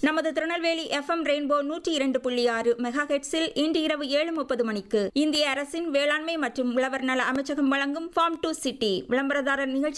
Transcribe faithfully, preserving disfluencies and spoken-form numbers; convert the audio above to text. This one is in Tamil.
நமது திருநெல்வேலி எஃப்எம் ரெயின்போ நூற்றி இரண்டு புள்ளி ஆறு மெகா ஹெட்ஸில் இன்று இரவு ஏழு முப்பது மணிக்கு இந்திய அரசின் வேளாண்மை மற்றும் உழவர் நல அமைச்சகம் வழங்கும் ஃபார்ம் டு சிட்டி விளம்பரதாரர் நிகழ்ச்சி